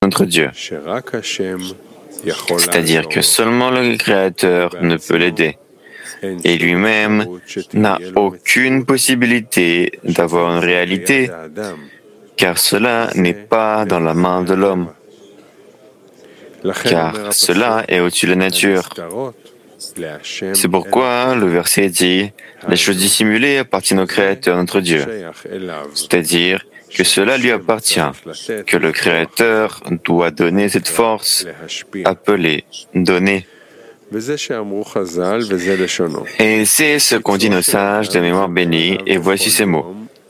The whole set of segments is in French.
notre Dieu. C'est-à-dire que seulement le Créateur ne peut l'aider. Et lui-même n'a aucune possibilité d'avoir une réalité, car cela n'est pas dans la main de l'homme, car cela est au-dessus de la nature. C'est pourquoi le verset dit « Les choses dissimulées appartiennent au Créateur, notre Dieu », c'est-à-dire que cela lui appartient, que le Créateur doit donner cette force appelée « donner ». Et c'est ce qu'ont dit nos sages de mémoire bénie, et voici ces mots.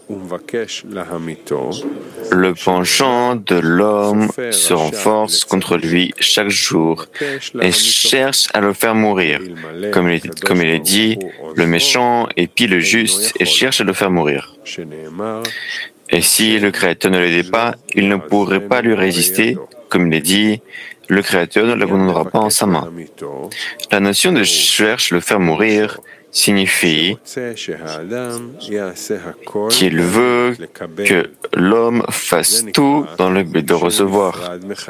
Le penchant de l'homme se renforce contre lui chaque jour et cherche à le faire mourir. Comme il est dit, le méchant épie le juste et cherche à le faire mourir. Et si le Créateur ne l'aidait pas, il ne pourrait pas lui résister. Comme il est dit, le Créateur ne l'abandonnera pas en sa main. La notion de cherche à le faire mourir signifie qu'il veut que l'homme fasse tout dans le but de recevoir.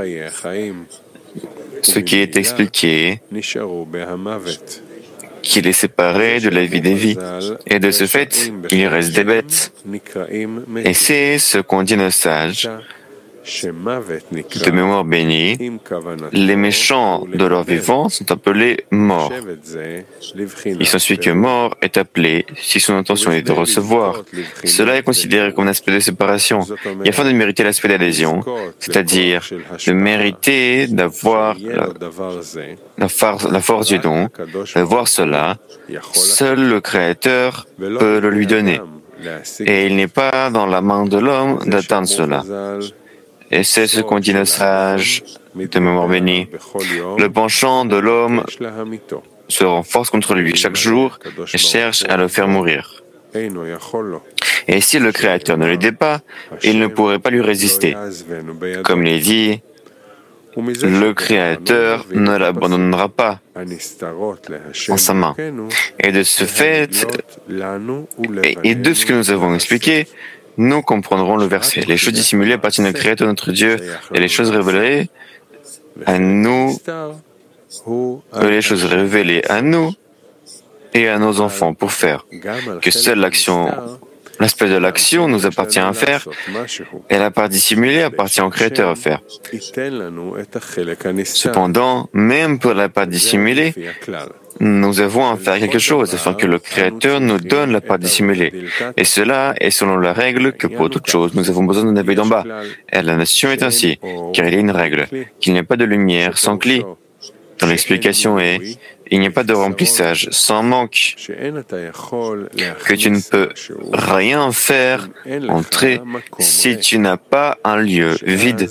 Ce qui est expliqué qu'il est séparé de la vie des vies. Et de ce fait, il reste des bêtes. Et c'est ce qu'ont dit nos sages de mémoire bénie, les méchants de leur vivant sont appelés morts. Il s'ensuit que mort est appelé si son intention est de recevoir. Cela est considéré comme un aspect de séparation. Et afin de mériter l'aspect d'adhésion, c'est-à-dire de mériter d'avoir la force du don, d'avoir cela, seul le Créateur peut le lui donner. Et il n'est pas dans la main de l'homme d'atteindre cela. Et c'est ce qu'ont dit nos sages de mémoire bénie. Le penchant de l'homme se renforce contre lui chaque jour et cherche à le faire mourir. Et si le Créateur ne l'aidait pas, il ne pourrait pas lui résister. Comme il est dit, le Créateur ne l'abandonnera pas en sa main. Et de ce fait, et de ce que nous avons expliqué, nous comprendrons le verset. Les choses dissimulées appartiennent au Créateur notre Dieu, et les choses révélées à nous, et à nos enfants pour faire que seule l'aspect de l'action nous appartient à faire, et la part dissimulée appartient au Créateur à faire. Cependant, même pour la part dissimulée, nous avons à faire quelque chose afin que le Créateur nous donne la part dissimulée. Et cela est selon la règle que pour toute chose, nous avons besoin d'un éveil d'en bas. Et la nation est ainsi, car il y a une règle, qu'il n'y a pas de lumière sans cli. Dans l'explication est, il n'y a pas de remplissage sans manque, que tu ne peux rien faire entrer si tu n'as pas un lieu vide.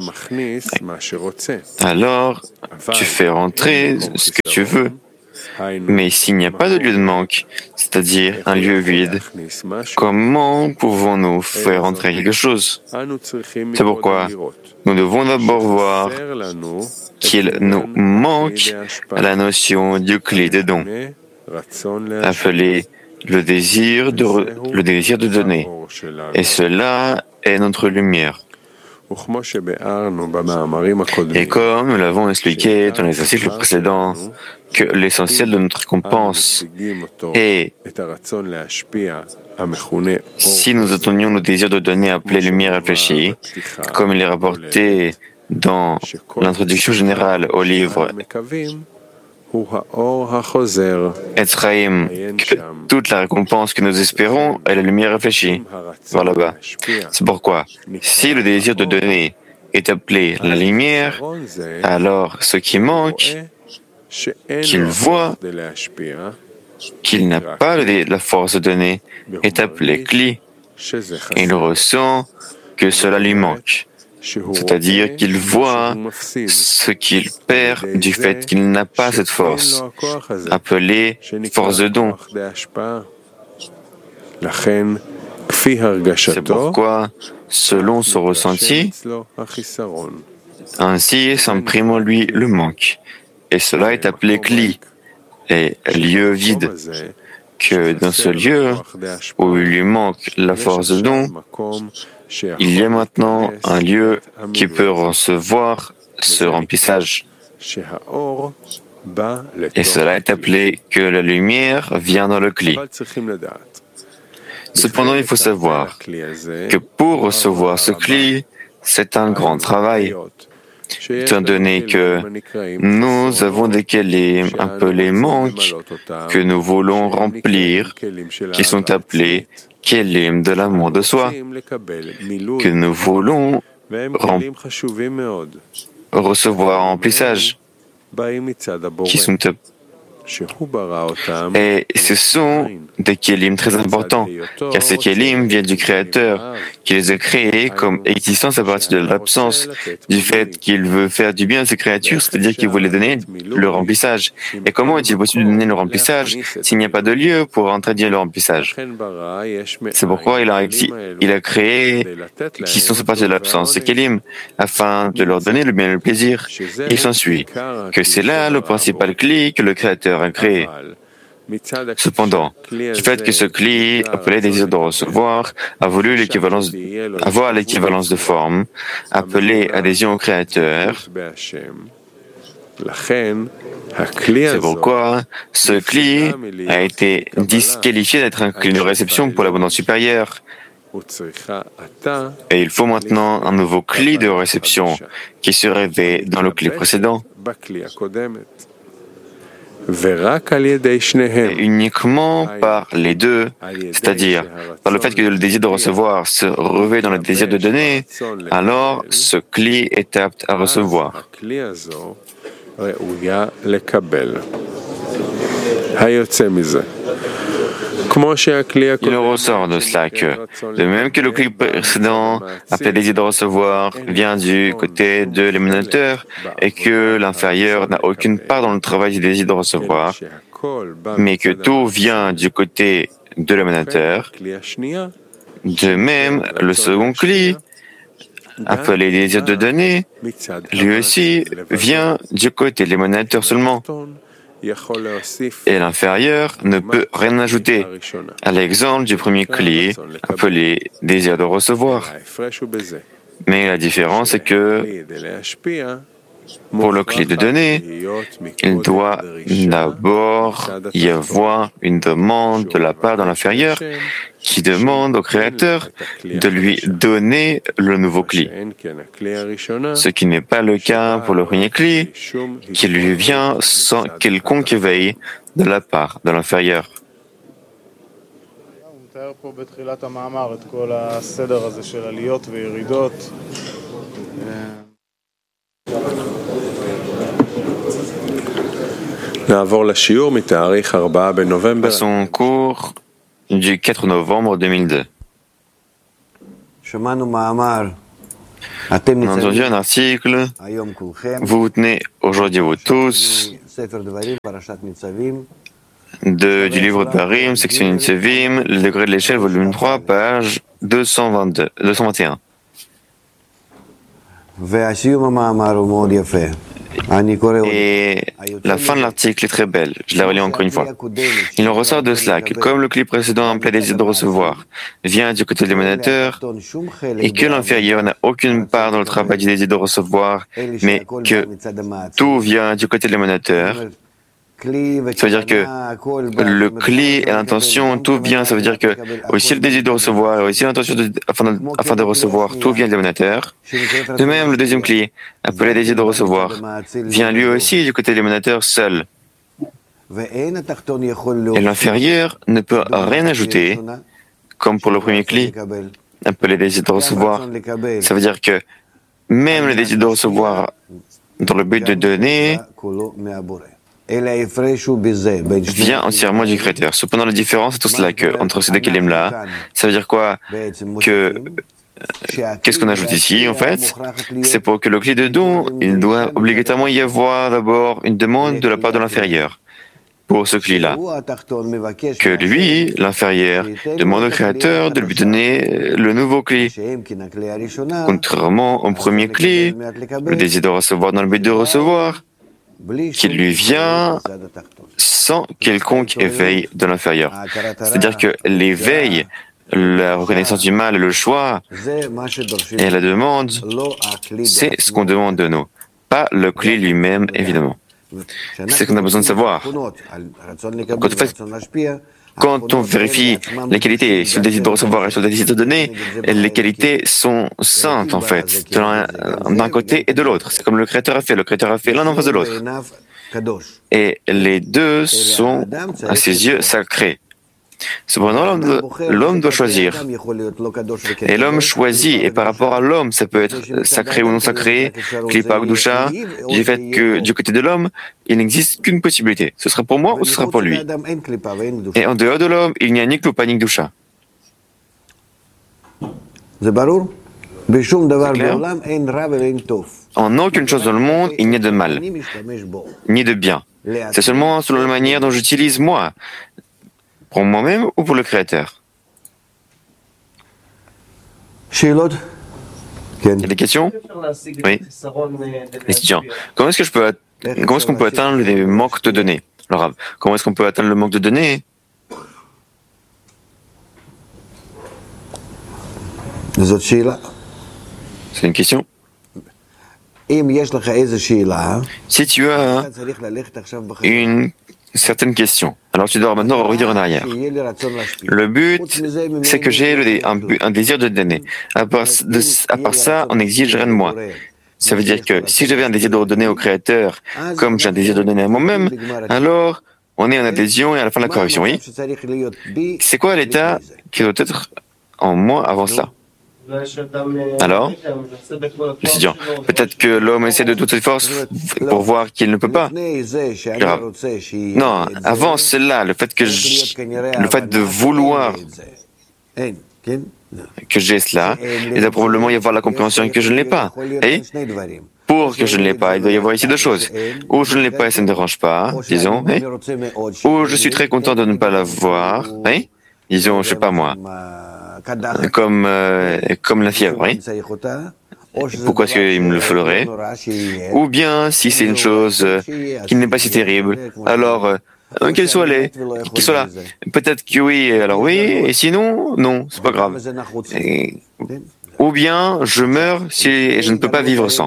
Alors, tu fais rentrer ce que tu veux. Mais s'il n'y a pas de lieu de manque, c'est-à-dire un lieu vide, comment pouvons-nous faire entrer quelque chose? C'est pourquoi nous devons d'abord voir qu'il nous manque la notion du clé de don, appelé le désir de donner. Et cela est notre lumière. Et comme nous l'avons expliqué dans les articles précédents, que l'essentiel de notre récompense est, si nous atteignions le désir de donner appelé lumière réfléchie, comme il est rapporté dans l'introduction générale au livre Etzraïm, que toute la récompense que nous espérons est la lumière réfléchie, vers là-bas. C'est pourquoi, si le désir de donner est appelé la lumière, alors ce qui manque, qu'il voit qu'il n'a pas la force de donner, est appelé Kli. Et il ressent que cela lui manque. C'est-à-dire qu'il voit ce qu'il perd du fait qu'il n'a pas cette force, appelée force de don. C'est pourquoi, selon son ressenti, ainsi s'imprime en lui le manque. Et cela est appelé Kli, et lieu vide, que dans ce lieu où il lui manque la force de don, il y a maintenant un lieu qui peut recevoir ce remplissage. Et cela est appelé que la lumière vient dans le cli. Cependant, il faut savoir que pour recevoir ce cli, c'est un grand travail, étant donné que nous avons des kelim appelés manques que nous voulons remplir, qui sont appelés kelim de l'amour de soi, que nous voulons recevoir en remplissage, qui sont et ce sont des kelim très importants, car ces kelim viennent du Créateur, qui les a créés comme existence à partir de l'absence, du fait qu'il veut faire du bien à ces créatures, c'est-à-dire qu'il veut les donner le remplissage. Et comment est-il possible de donner le remplissage s'il n'y a pas de lieu pour introduire le remplissage? C'est pourquoi il a créé l'existence à partir de l'absence, ces kelim, afin de leur donner le bien et le plaisir. Il s'ensuit que c'est là le principal cli que le Créateur a créé. Cependant, du fait que ce cli, appelé désir de recevoir, a voulu avoir l'équivalence de forme, appelé adhésion au Créateur, c'est pourquoi ce cli a été disqualifié d'être un cli de réception pour l'abondance supérieure. Et il faut maintenant un nouveau cli de réception qui se révèle dans le cli précédent. Et uniquement par les deux, c'est-à-dire par le fait que le désir de recevoir se revêt dans le désir de donner, alors ce cli est apte à recevoir. Il en ressort de cela que, de même que le cli précédent, appelé désir de recevoir, vient du côté de l'émanateur et que l'inférieur n'a aucune part dans le travail du désir de recevoir, mais que tout vient du côté de l'émanateur, de même, le second cli, appelé désir de donner, lui aussi vient du côté de l'émanateur seulement. Et l'inférieur ne peut rien ajouter, à l'exemple du premier cli, appelé désir de recevoir. Mais la différence est que, pour le cli de donner, il doit d'abord y avoir une demande de la part de l'inférieur qui demande au Créateur de lui donner le nouveau cli. Ce qui n'est pas le cas pour le premier cli, qui lui vient sans quelconque éveil de la part de l'inférieur. Passons au cours du 4 novembre 2002. On a entendu un article. Vous tenez aujourd'hui, vous tous, du livre de Barim, section Nitzavim, le degré de l'échelle, volume 3, page 221. Et la fin de l'article est très belle, je la relis encore une fois. Il en ressort de cela que comme le cli précédent appelé désir de recevoir vient du côté de l'émanateur et que l'inférieur n'a aucune part dans le travail du désir de recevoir, mais que tout vient du côté de l'émanateur, ça veut dire que le cli et l'intention, tout vient, ça veut dire que aussi le désir de recevoir et aussi l'intention afin de recevoir, tout vient de l'émanateur. De même, le deuxième cli, appelé désir de recevoir, vient lui aussi du côté de l'émanateur seul. Et l'inférieur ne peut rien ajouter, comme pour le premier cli, appelé désir de recevoir. Ça veut dire que même le désir de recevoir dans le but de donner vient entièrement du Créateur. Cependant, la différence est tout cela que, entre ces deux kelim-là, ça veut dire quoi? Qu'est-ce qu'on ajoute ici, en fait? C'est pour que le cli de don, il doit obligatoirement y avoir d'abord une demande de la part de l'inférieur. Pour ce cli-là, que lui, l'inférieur, demande au Créateur de lui donner le nouveau cli. Contrairement au premier cli, le désir de recevoir dans le but de recevoir, qui lui vient sans quelconque éveil de l'inférieur. C'est-à-dire que l'éveil la reconnaissance du mal, le choix et la demande, c'est ce qu'on demande de nous, pas le cli lui-même, évidemment. C'est ce qu'on a besoin de savoir. Quand on vérifie les qualités sur le désir de recevoir et sur le désir de donner, les qualités sont saintes, en fait, d'un côté et de l'autre. C'est comme le Créateur a fait. Le Créateur a fait l'un en face de l'autre. Et les deux sont, à ses yeux, sacrés. Cependant, l'homme doit choisir. Et l'homme choisit. Et par rapport à l'homme, ça peut être sacré ou non sacré, klipa ou dusha, du fait que du côté de l'homme, il n'existe qu'une possibilité. Ce sera pour moi ou ce sera pour lui. Et en dehors de l'homme, il n'y a ni klipa ni dusha. C'est clair? En aucune chose dans le monde, il n'y a de mal, ni de bien. C'est seulement selon la manière dont j'utilise moi, pour moi-même ou pour le Créateur. Il y a des questions? Oui. Étudiant. Comment est-ce qu'on peut atteindre les manques de données? Alors, comment est-ce qu'on peut atteindre le manque de données? C'est une question. Si tu as une certaine question, alors tu dois maintenant revenir en arrière. Le but, c'est que j'ai un désir de donner. À part ça, on n'exige rien de moi. Ça veut dire que si j'avais un désir de redonner au Créateur, comme j'ai un désir de donner à moi-même, alors on est en adhésion et à la fin de la correction, oui? C'est quoi l'état qui doit être en moi avant cela? Alors, l'étudiant, peut-être que l'homme essaie de toutes ses forces pour voir qu'il ne peut pas. Non, avant cela, le fait de vouloir que j'ai cela, il doit probablement y avoir la compréhension que je ne l'ai pas. Et pour que je ne l'ai pas, il doit y avoir ici deux choses. Ou je ne l'ai pas et ça ne me dérange pas, disons, ou je suis très content de ne pas l'avoir, disons, je sais pas moi, comme la fièvre, pourquoi est-ce qu'il me le ferait? Ou bien, si c'est une chose qui n'est pas si terrible, alors qu'elle soit là. Peut-être que oui, alors oui, et sinon, non, c'est pas grave. Ou bien, je meurs et je ne peux pas vivre sans.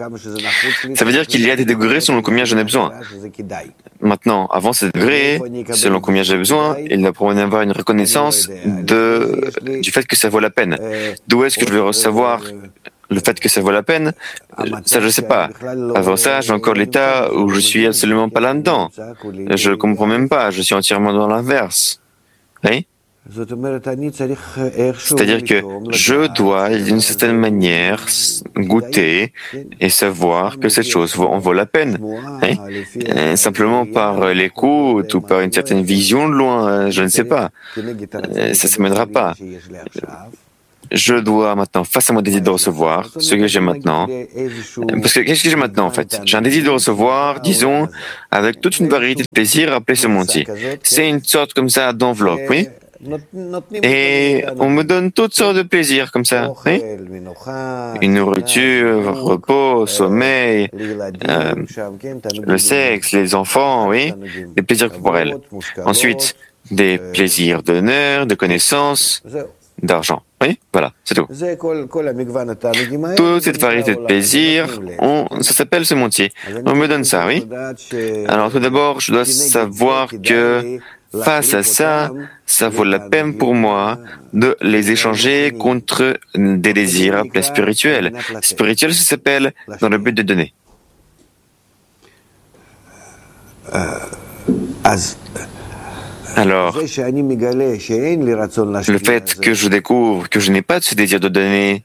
Ça veut dire qu'il y a des degrés selon combien j'en ai besoin. Maintenant, avant ces degrés, selon combien j'ai besoin, il doit probablement y avoir une reconnaissance du fait que ça vaut la peine. D'où est-ce que je vais savoir le fait que ça vaut la peine? Ça, je ne sais pas. Avant ça, j'ai encore l'état où je suis absolument pas là-dedans. Je ne comprends même pas, je suis entièrement dans l'inverse. Oui? C'est-à-dire que je dois, d'une certaine manière, goûter et savoir que cette chose en vaut la peine. Simplement par l'écoute ou par une certaine vision de loin, je ne sais pas. Ça ne mènera pas. Je dois maintenant, face à mon désir de recevoir, ce que j'ai maintenant, parce que qu'est-ce que j'ai maintenant en fait? J'ai un désir de recevoir, disons, avec toute une variété de plaisirs appelés semonti. C'est une sorte comme ça d'enveloppe, oui? Et on me donne toutes sortes de plaisirs comme ça, oui? Une nourriture, repos, sommeil, le sexe, les enfants, oui? Des plaisirs corporels. Ensuite, des plaisirs d'honneur, de connaissance, d'argent. Oui, voilà, c'est tout. Toute cette variété de plaisirs, ça s'appelle semontier. On me donne ça, oui? Alors tout d'abord, je dois savoir que face à ça, ça vaut la peine pour moi de les échanger contre des désirs appelés spirituels. Spirituel, ça s'appelle dans le but de donner. Alors, le fait que je découvre que je n'ai pas de ce désir de donner,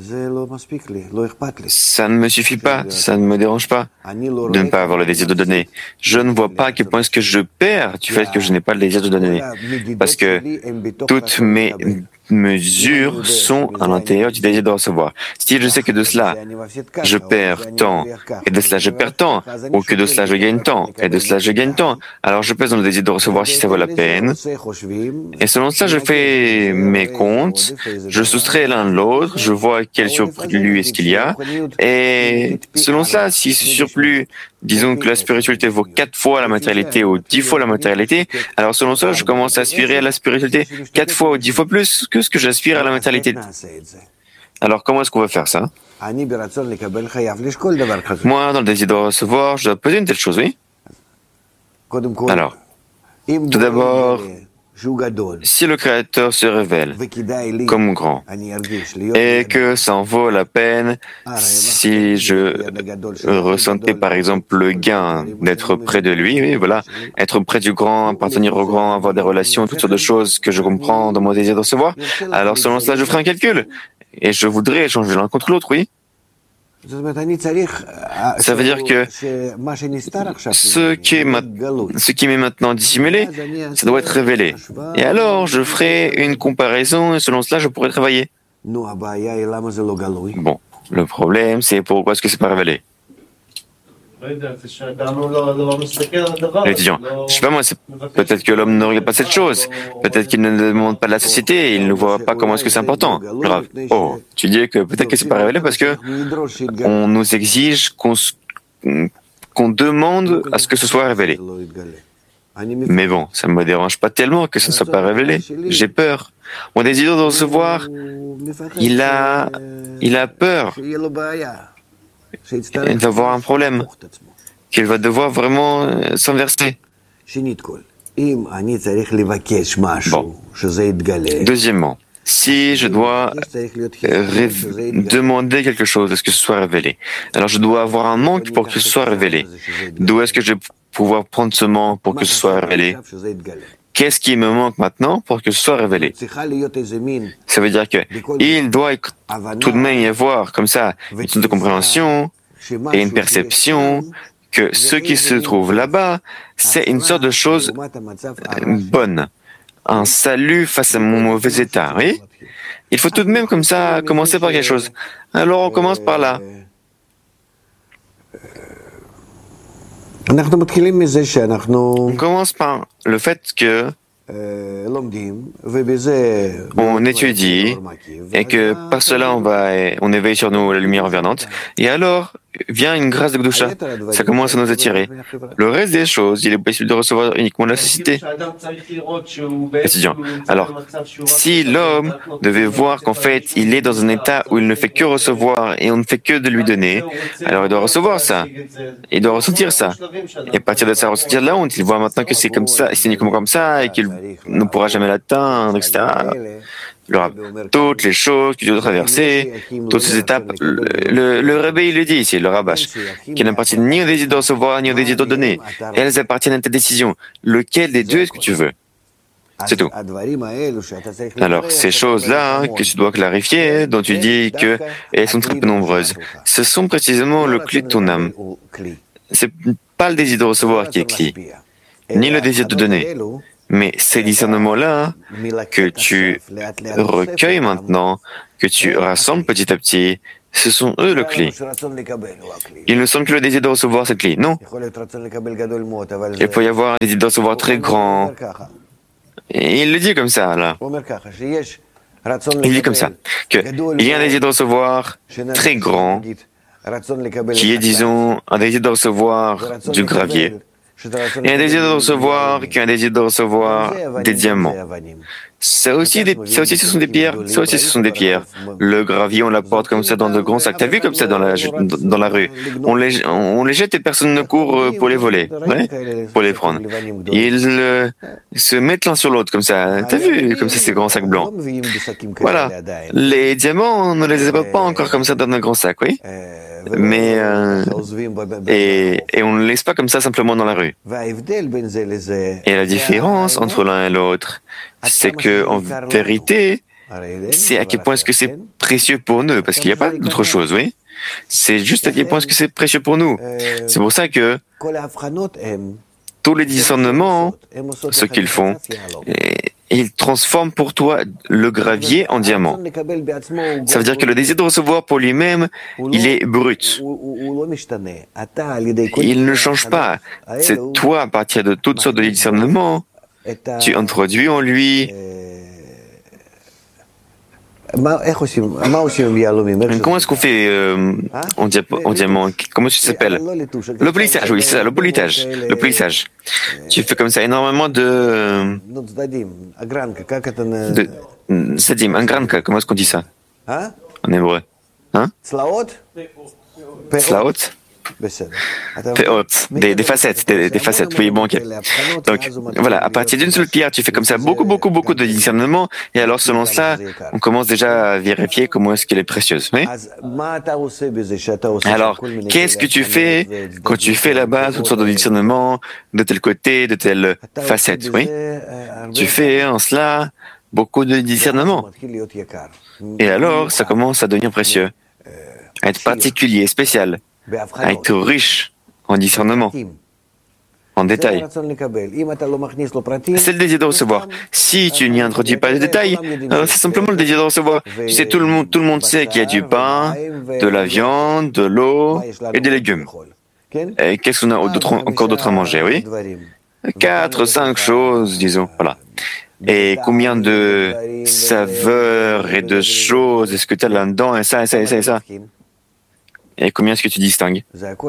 ça ne me suffit pas, ça ne me dérange pas de ne pas avoir le désir de donner. Je ne vois pas à quel point est-ce que je perds du fait que je n'ai pas le désir de donner. Parce que toutes mes mesures sont à l'intérieur du désir de recevoir. Si je sais que de cela, je perds tant, et de cela je perds tant, ou que de cela je gagne tant, et de cela je gagne tant, alors je pèse dans le désir de recevoir si ça vaut la peine. Et selon cela, je fais mes comptes, je soustrais l'un de l'autre, je vois quel surplus est-ce qu'il y a, et selon cela, si ce surplus disons que la spiritualité vaut 4 fois la matérialité ou 10 fois la matérialité, alors selon ça, je commence à aspirer à la spiritualité 4 fois ou 10 fois plus que ce que j'aspire à la matérialité. Alors comment est-ce qu'on va faire ça? Moi, dans le désir de recevoir, je dois peser une telle chose, oui? Alors, tout d'abord, si le Créateur se révèle comme grand et que ça en vaut la peine, si je ressentais par exemple le gain d'être près de lui, oui, voilà, être près du grand, appartenir au grand, avoir des relations, toutes sortes de choses que je comprends dans mon désir de recevoir, alors selon cela, je ferai un calcul et je voudrais échanger l'un contre l'autre, oui. Ça veut dire que ce qui m'est maintenant dissimulé, ça doit être révélé. Et alors, je ferai une comparaison et selon cela, je pourrai travailler. Bon, le problème, c'est pourquoi est-ce que c'est pas révélé? L'étudiant, je sais pas moi, peut-être que l'homme ne regarde pas cette chose, peut-être qu'il ne demande pas de la société, il ne voit pas comment est-ce que c'est important. Grave. Oh, tu dis que peut-être que c'est pas révélé parce que on nous exige qu'on demande à ce que ce soit révélé. Mais bon, ça me dérange pas tellement que ce ne soit pas révélé. J'ai peur. Mon désir de recevoir, il a peur. Il va avoir un problème, qu'il va devoir vraiment s'inverser. Bon. Deuxièmement, si je dois demander quelque chose, est-ce que ce soit révélé? Alors je dois avoir un manque pour que ce soit révélé. D'où est-ce que je vais pouvoir prendre ce manque pour que ce soit révélé? Qu'est-ce qui me manque maintenant pour que ce soit révélé? Ça veut dire que il doit tout de même y avoir comme ça une sorte de compréhension et une perception que ce qui se trouve là-bas, c'est une sorte de chose bonne, un salut face à mon mauvais état, oui? Il faut tout de même comme ça commencer par quelque chose. Alors on commence par là. On commence par le fait que on étudie et que par cela on éveille sur nous la lumière environnante et alors vient une grâce de Gdusha. Ça commence à nous attirer. Le reste des choses, il est possible de recevoir uniquement la cécité. Étudiant. Alors, si l'homme devait voir qu'en fait, il est dans un état où il ne fait que recevoir et on ne fait que de lui donner, alors il doit recevoir ça. Il doit ressentir ça. Et à partir de ça, ressentir de la honte, il voit maintenant que c'est comme ça, c'est uniquement comme ça et qu'il ne pourra jamais l'atteindre, etc. Il aura toutes les choses qu'il doit traverser, toutes ces étapes. Le Rebbe, il le dit ici, le Rabash, qui n'appartiennent ni au désir de recevoir, ni au désir de donner. Elles appartiennent à ta décision. Lequel des deux est-ce que tu veux? C'est tout. Alors, ces choses-là que tu dois clarifier, dont tu dis qu'elles sont très peu nombreuses, ce sont précisément le clé de ton âme. C'est pas le désir de recevoir qui est clé, ni le désir de donner. Mais ces discernements-là que tu recueilles maintenant, que tu rassembles petit à petit, ce sont eux le clé. Il ne semble que le désir de recevoir cette clé. Non. Il peut y avoir un désir de recevoir très grand. Et il le dit comme ça, là. Il dit comme ça, qu'il y a un désir de recevoir très grand, qui est, disons, un désir de recevoir du gravier. Et un désir de recevoir, qu'un désir de recevoir des diamants. Ça aussi, ce sont des pierres. Ça aussi, ce sont des pierres. Le gravier, on l'apporte comme ça dans de grands sacs. T'as vu comme ça dans la rue? On les jette et personne ne court pour les voler, ouais, pour les prendre. Ils se mettent l'un sur l'autre comme ça. T'as vu comme ça ces grands sacs blancs? Voilà. Les diamants, on ne les apporte pas encore comme ça dans un grand sac, oui. Mais et on ne les laisse pas comme ça simplement dans la rue. Et la différence entre l'un et l'autre, c'est que en vérité, c'est à quel point est-ce que c'est précieux pour nous, parce qu'il n'y a pas d'autre chose, oui. C'est juste à quel point est-ce que c'est précieux pour nous. C'est pour ça que tous les discernements, ce qu'ils font, ils transforment pour toi le gravier en diamant. Ça veut dire que le désir de recevoir pour lui-même, il est brut. Il ne change pas. C'est toi, à partir de toutes sortes de discernements, tu introduis en lui Comment est-ce qu'on fait en diamant? Comment ça s'appelle? Le polissage, oui, c'est ça, le polissage. Le polissage. Tu fais comme ça énormément de sadim, angranka, comment est-ce qu'on dit ça en hébreu? Hein? Slaot? Des facettes, des facettes, oui, bon, ok. Donc, voilà, à partir d'une seule pierre, tu fais comme ça beaucoup de discernement, et alors, selon cela, on commence déjà à vérifier comment est-ce qu'elle est précieuse, oui? Alors, qu'est-ce que tu fais quand tu fais là-bas toutes sortes de discernement, de tel côté, de telle facette, oui? Tu fais en cela beaucoup de discernement. Et alors, ça commence à devenir précieux, à être particulier, spécial, à être riche en discernement, en détail. C'est le désir de recevoir. Si tu n'y introduis pas de détails, c'est simplement le désir de recevoir. Tu sais, tout le monde sait qu'il y a du pain, de la viande, de l'eau et des légumes. Et qu'est-ce qu'on a encore d'autre à manger, oui? 4, 5 choses, disons, voilà. Et combien de saveurs et de choses est-ce que tu as là-dedans, et ça, et ça, et ça, et ça? Et combien est-ce que tu distingues?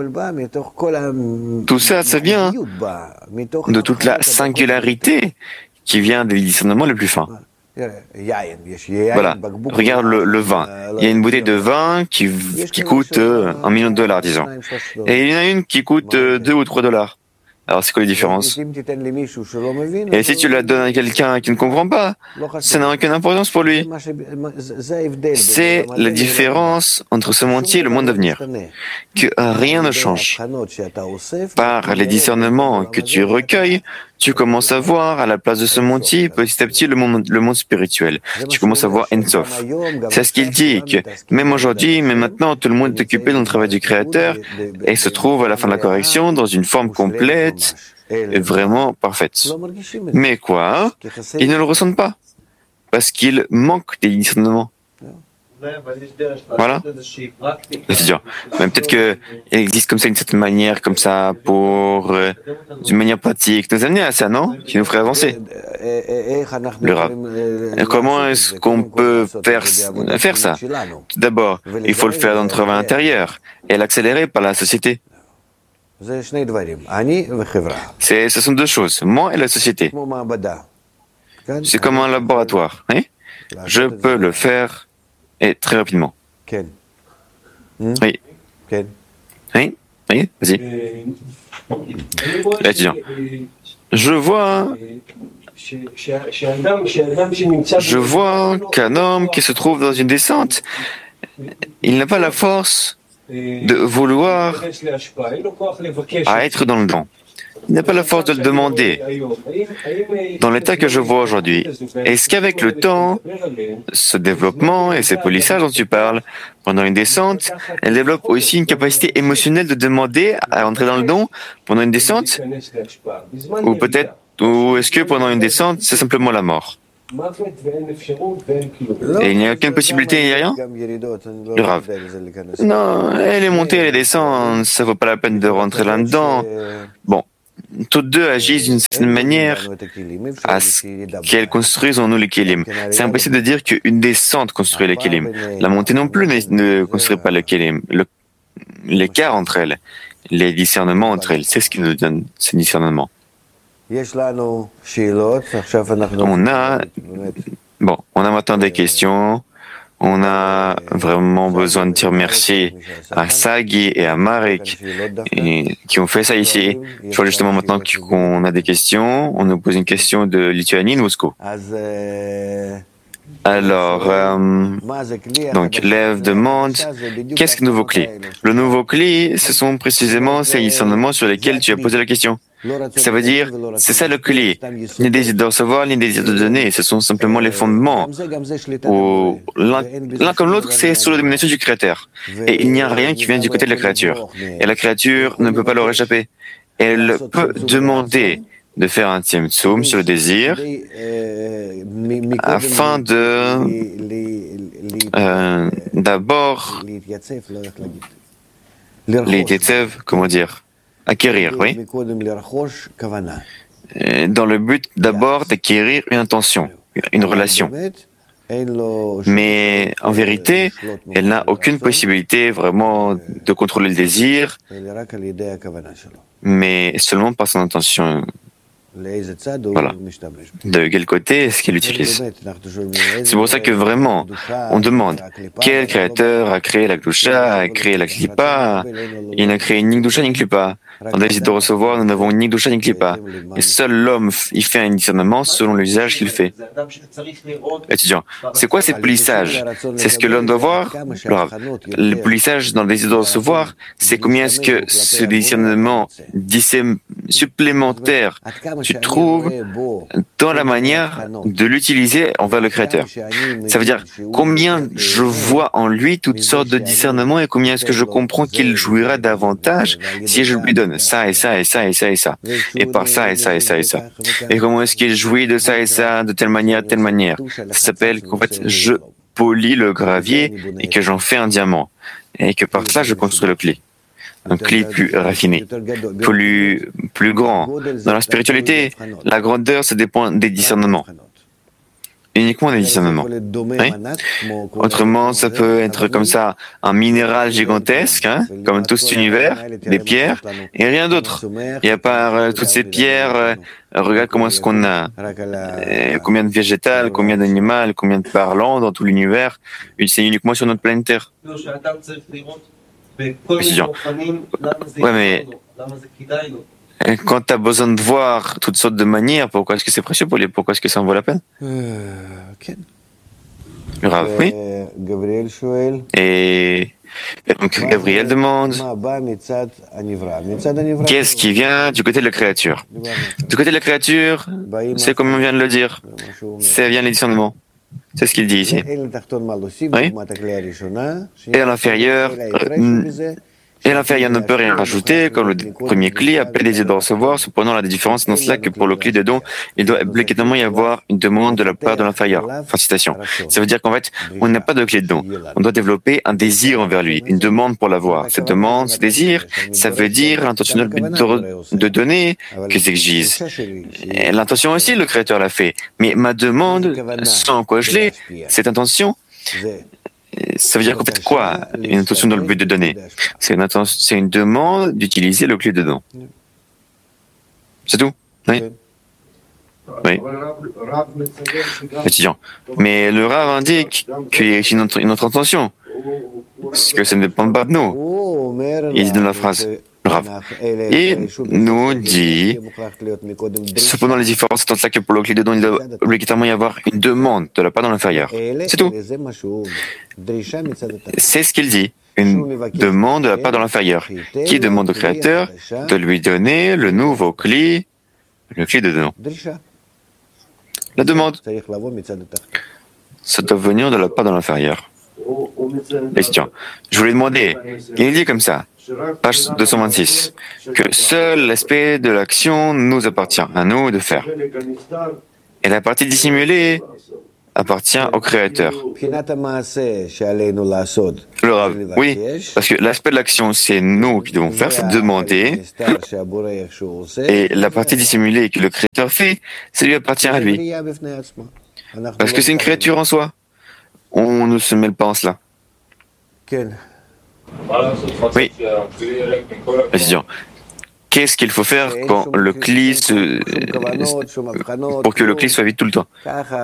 Tout ça, ça vient de toute la singularité qui vient des discernements les plus fins. Voilà, regarde le vin. Il y a une bouteille de vin qui coûte $1 million, disons. Et il y en a une qui coûte 2 ou 3 $. Alors, c'est quoi les différences? Et si tu la donnes à quelqu'un qui ne comprend pas, ça n'a aucune importance pour lui. C'est la différence entre ce monde et le monde à venir. Que rien ne change. Par les discernements que tu recueilles, tu commences à voir à la place de ce monde petit à petit le monde spirituel. Tu commences à voir Ensof. C'est ce qu'il dit, que même aujourd'hui, même maintenant, tout le monde est occupé dans le travail du Créateur et se trouve à la fin de la correction dans une forme complète et vraiment parfaite. Mais quoi? Ils ne le ressentent pas parce qu'il manque des discernements. Voilà. C'est-à-dire, mais peut-être qu'il existe comme ça une certaine manière, comme ça, pour, d'une manière pratique, nous amener à ça, non? Qui nous ferait avancer. Le Rav. Et comment est-ce qu'on peut faire ça? Tout d'abord, il faut le faire dans notre travail intérieur et l'accélérer par la société. Ce sont deux choses, moi et la société. C'est comme un laboratoire. Hein? Je peux le faire. Et très rapidement. Oui. Oui, oui, vas-y. L'étudiant. Je vois qu'un homme qui se trouve dans une descente, il n'a pas la force de vouloir à être dans le don. Il n'a pas la force de le demander. Dans l'état que je vois aujourd'hui, est-ce qu'avec le temps, ce développement et ces polissages dont tu parles, pendant une descente, elle développe aussi une capacité émotionnelle de demander à entrer dans le don pendant une descente? Ou peut-être, ou est-ce que pendant une descente, c'est simplement la mort? Et il n'y a aucune possibilité, il n'y a rien? Le Rav. Non, elle est montée, elle est descendue, ça vaut pas la peine de rentrer là-dedans. Bon. Toutes deux agissent d'une certaine manière à ce qu'elles construisent en nous les kélim. C'est impossible de dire qu'une descente construit les kélim. La montée non plus ne construit pas les kélim. L'écart entre elles, les discernements entre elles, c'est ce qui nous donne ces discernements. On a maintenant des questions. On a vraiment besoin de dire merci à Sagi et à Marek qui ont fait ça ici. Je vois justement maintenant qu'on a des questions. On nous pose une question de Lituanie, de Moscou. Alors, donc, Lev demande, qu'est-ce que nouveau cli? Le nouveau cli, ce sont précisément ces discernements sur lesquels tu as posé la question. Ça veut dire, c'est ça le cli. Ni désir de recevoir, ni désir de donner. Ce sont simplement les fondements. L'un comme l'autre, c'est sous la domination du Créateur. Et il n'y a rien qui vient du côté de la créature. Et la créature ne peut pas leur échapper. Elle peut demander de faire un tzimtzum sur le désir afin de d'abord les tetzev, comment dire, acquérir, oui, dans le but d'abord d'acquérir une intention, une relation. Mais en vérité, elle n'a aucune possibilité vraiment de contrôler le désir, mais seulement par son intention. Voilà. De quel côté est-ce qu'il utilise? C'est pour ça que vraiment, on demande quel créateur a créé la Gdusha, a créé la Klippa. Il n'a créé ni Gdusha ni Klippa. Dans les de recevoir, nous n'avons ni Gdusha ni Klippa. Et seul l'homme, il fait un discernement selon l'usage qu'il fait. Étudiant, c'est quoi ces polissages? C'est ce que l'homme doit voir? Le polissage dans le désir de recevoir, c'est combien est-ce que ce discernement supplémentaire tu trouves dans la manière de l'utiliser envers le Créateur. Ça veut dire combien je vois en lui toutes sortes de discernements et combien est-ce que je comprends qu'il jouira davantage si je lui donne ça et ça et ça et ça et ça, et par ça et ça et ça et ça. Et comment est-ce qu'il jouit de ça et ça, de telle manière, de telle manière. Ça s'appelle qu'en fait, je polis le gravier et que j'en fais un diamant. Et que par ça, je construis le clé. Un clé plus raffiné, plus grand. Dans la spiritualité, la grandeur, ça dépend des discernements. Uniquement des discernements. Oui? Autrement, ça peut être comme ça, un minéral gigantesque, comme tout cet univers, des pierres, et rien d'autre. Et à part toutes ces pierres, regarde comment est-ce qu'on a, combien de végétales, combien d'animaux, combien de parlants dans tout l'univers, c'est uniquement sur notre planète Terre. Étudiant. Ouais, mais quand tu as besoin de voir toutes sortes de manières, pourquoi est-ce que c'est précieux pour lui? Pourquoi est-ce que ça en vaut la peine? Le Rav, oui. Et donc Gabriel demande qu'est-ce qui vient du côté de la créature? Du côté de la créature, c'est comme on vient de le dire, ça vient les discernements. C'est ce qu'il dit ici. Oui. Et à l'inférieur, ne peut rien rajouter, comme le premier cli appelé désir de recevoir. Cependant, la différence dans cela que pour le cli de don, il doit obligatoirement y avoir une demande de la part de l'inférieur. Fin citation. Ça veut dire qu'en fait, on n'a pas de clé de don. On doit développer un désir envers lui, une demande pour l'avoir. Cette demande, ce désir, ça veut dire l'intentionnel but de donner que s'exige. L'intention aussi, le Créateur l'a fait. Mais ma demande, sans quoi je l'ai, cette intention, ça veut dire qu'en fait quoi? Une intention dans le but de donner. C'est une demande d'utiliser le clé de don. C'est tout? Oui. Oui. Étudiant. Mais le Rav indique qu'il y a une autre intention. Parce que ça ne dépend pas de nous. Il dit dans la phrase, le Rav. Il nous dit, cependant les différences entre ça que pour le clé de don, il doit obligatoirement y avoir une demande de la part de l'inférieur. C'est tout. C'est ce qu'il dit. Une demande de la part de l'inférieur, qui demande au Créateur de lui donner le nouveau clé, le clé de don. La demande, ça doit venir de la part de l'inférieur. Question. Je voulais demander, il dit comme ça, page 226, que seul l'aspect de l'action nous appartient, à nous de faire. Et la partie dissimulée appartient au Créateur. Le Rav, oui, parce que l'aspect de l'action, c'est nous qui devons faire, c'est demander. Et la partie dissimulée que le Créateur fait, ça lui appartient à lui. Parce que c'est une créature en soi. On ne se mêle pas en cela. Oui. Précision. Qu'est-ce qu'il faut faire quand le cli pour que le cli soit vide tout le temps?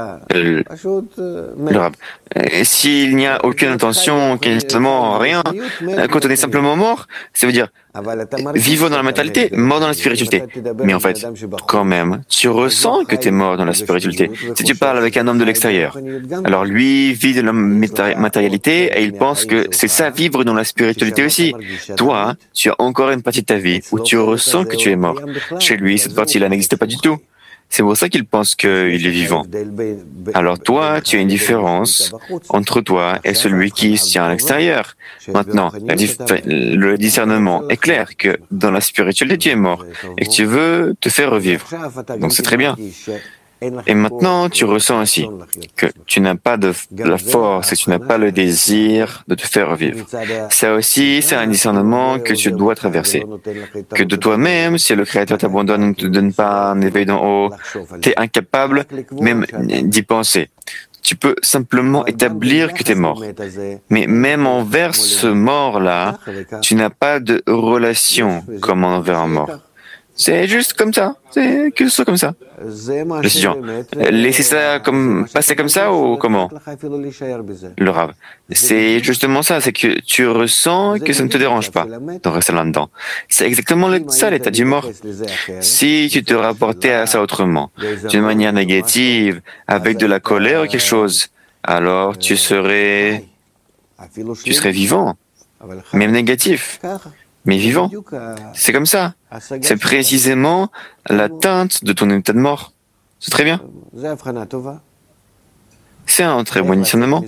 Le Rav. S'il n'y a aucune intention, quasiment rien, quand on est simplement mort, ça veut dire vivant dans la mentalité, mort dans la spiritualité. Mais en fait, quand même, tu ressens que tu es mort dans la spiritualité. Si tu parles avec un homme de l'extérieur, alors lui vit de la matérialité et il pense que c'est ça vivre dans la spiritualité aussi. Toi, tu as encore une partie de ta vie où tu ressens que tu es mort. Chez lui, cette partie-là n'existe pas du tout. C'est pour ça qu'il pense qu'il est vivant. Alors toi, tu as une différence entre toi et celui qui se tient à l'extérieur. Maintenant, le discernement est clair que dans la spiritualité, tu es mort et que tu veux te faire revivre. Donc c'est très bien. Et maintenant, tu ressens aussi que tu n'as pas de la force et tu n'as pas le désir de te faire revivre. Ça aussi, c'est un discernement que tu dois traverser. Que de toi-même, si le Créateur t'abandonne, ne te donne pas un éveil d'en haut, tu es incapable même d'y penser. tu peux simplement établir que tu es mort. Mais même envers ce mort-là, tu n'as pas de relation comme envers un mort. C'est juste comme ça, c'est que ce soit comme ça. L'étudiant, laisser ça passer comme ça ou comment? Le Rav, c'est justement ça, c'est que tu ressens que ça ne te dérange pas de rester là-dedans. C'est exactement ça l'état du mort. Si tu te rapportais à ça autrement, d'une manière négative, avec de la colère ou quelque chose, alors tu serais vivant, même négatif, mais vivant. C'est comme ça. C'est précisément l'atteinte de ton état de mort. C'est très bien. C'est un très bon discernement.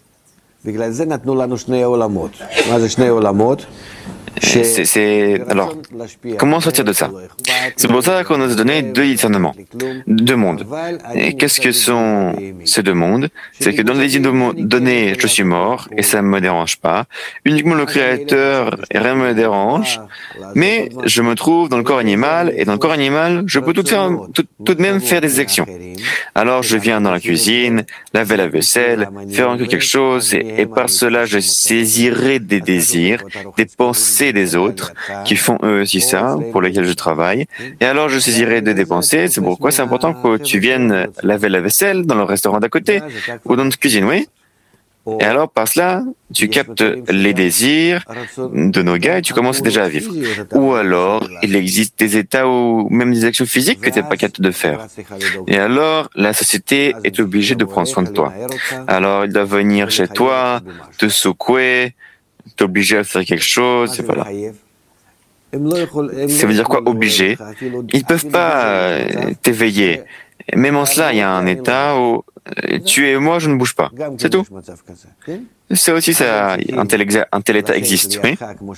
Alors, comment sortir de ça? C'est pour ça qu'on nous a donné deux discernements, deux mondes. Et qu'est-ce que sont ces deux mondes? C'est que dans les données, je suis mort et ça ne me dérange pas. Uniquement le Créateur, rien ne me dérange. Mais je me trouve dans le corps animal et dans le corps animal, je peux tout de même faire des actions. Alors je viens dans la cuisine, laver la vaisselle, faire quelque chose et par cela je saisirai des désirs, des pensées des autres qui font eux aussi ça, pour lesquels je travaille. Et alors je saisirai des pensées, c'est pourquoi c'est important que tu viennes laver la vaisselle dans le restaurant d'à côté ou dans notre cuisine, oui? Et alors, par cela, tu captes les désirs de nos gars et tu commences déjà à vivre. Ou alors, il existe des états ou même des actions physiques que tu n'es pas capable de faire. Et alors, la société est obligée de prendre soin de toi. Alors, il doit venir chez toi, te secouer, t'obliger à faire quelque chose, et voilà. Ça veut dire quoi, obligé? Ils ne peuvent pas t'éveiller. Même en cela, il y a un état où tu et moi, je ne bouge pas. C'est tout. C'est aussi ça, un tel état existe, oui.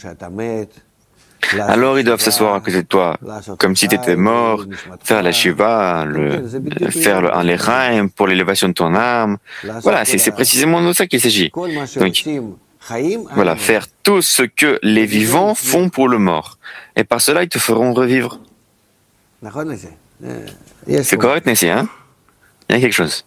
Alors ils doivent s'asseoir à côté de toi, comme si tu étais mort, faire la shiva, faire un l'Echaim pour l'élévation de ton âme. Voilà, c'est précisément de ça qu'il s'agit. Donc, voilà, faire tout ce que les vivants font pour le mort. Et par cela, ils te feront revivre. C'est correct, Nessie, hein? Il y a quelque chose.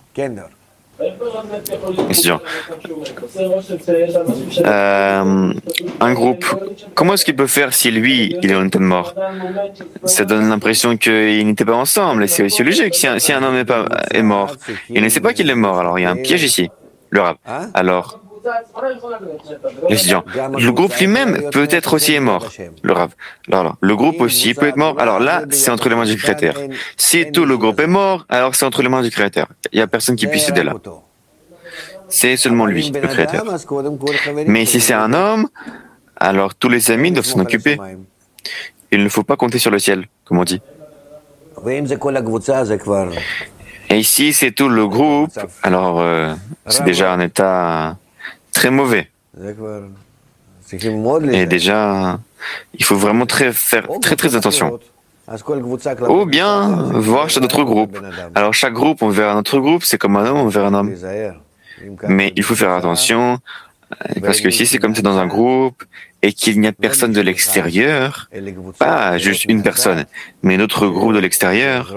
Un groupe, comment est-ce qu'il peut faire si lui, il est en état de mort? Ça donne l'impression qu'ils n'étaient pas ensemble, et c'est aussi logique. Si un homme est mort, il ne sait pas qu'il est mort, alors il y a un piège ici, le Rav. Alors, l'étudiant, le groupe lui-même peut être aussi mort, le Rav. Alors, le groupe aussi peut être mort. Alors là, c'est entre les mains du Créateur. Si tout le groupe est mort, alors c'est entre les mains du Créateur. Il n'y a personne qui puisse aider là. C'est seulement lui, le Créateur. Mais si c'est un homme, alors tous les amis doivent s'en occuper. Il ne faut pas compter sur le ciel, comme on dit. Et ici, c'est tout le groupe, alors c'est déjà un état très mauvais. Et déjà, il faut vraiment faire très attention. Ou bien voir chez d'autres groupes. Alors chaque groupe envers un autre groupe, c'est comme un homme envers un homme. Mais il faut faire attention, parce que si c'est comme c'est dans un groupe et qu'il n'y a personne de l'extérieur, pas juste une personne, mais d'autres groupes de l'extérieur,